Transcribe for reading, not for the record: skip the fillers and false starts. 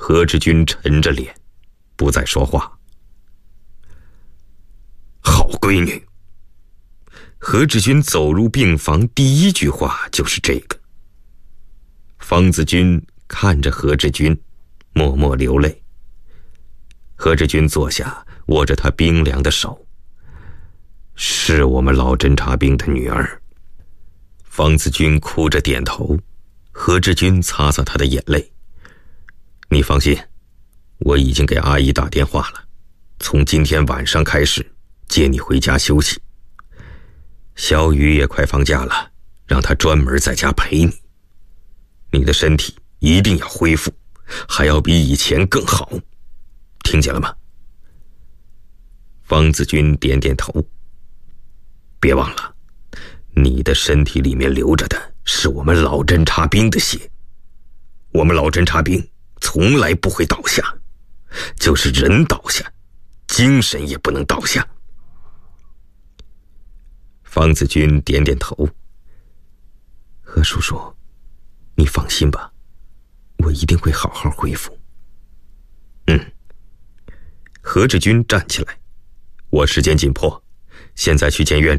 何志军沉着脸，不再说话。好闺女。何志军走入病房，第一句话就是这个。方子军看着何志军，默默流泪。何志军坐下，握着他冰凉的手。是我们老侦察兵的女儿。方子军哭着点头，何志军擦擦他的眼泪。你放心，我已经给阿姨打电话了，从今天晚上开始接你回家休息。小雨也快放假了，让她专门在家陪你。你的身体一定要恢复，还要比以前更好，听见了吗？方子军点点头。别忘了，你的身体里面流着的是我们老侦察兵的血。我们老侦察兵从来不会倒下，就是人倒下，精神也不能倒下。方子军点点头。何叔叔，你放心吧，我一定会好好恢复。何志军站起来，我时间紧迫，现在去见院长。